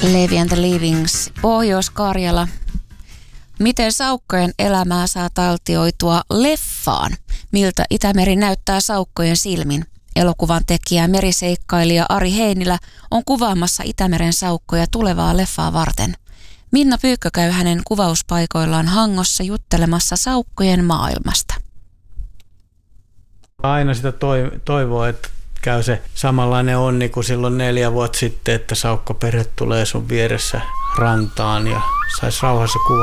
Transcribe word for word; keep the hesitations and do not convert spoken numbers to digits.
Levi and the Leavings, Pohjois-Karjala. Miten saukkojen elämää saa taltioitua leffaan? Miltä Itämeri näyttää saukkojen silmin? Elokuvan tekijä meriseikkailija Ari Heinilä on kuvaamassa Itämeren saukkoja tulevaa leffaa varten. Minna Pyykkö käy hänen kuvauspaikoillaan Hangossa juttelemassa saukkojen maailmasta. Aina sitä toivoo, että käy se samanlainen onni kuin silloin neljä vuotta sitten, että saukkoperhe tulee sun vieressä rantaan ja saisi rauhassa kuvata.